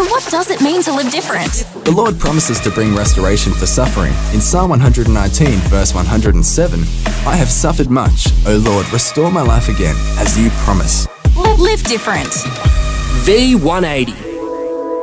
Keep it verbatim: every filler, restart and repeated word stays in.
what does it mean to live different? The Lord promises to bring restoration for suffering. In Psalm one hundred nineteen, verse one hundred seven, I have suffered much. O Lord, restore my life again, as you promise. Live different. V one eighty.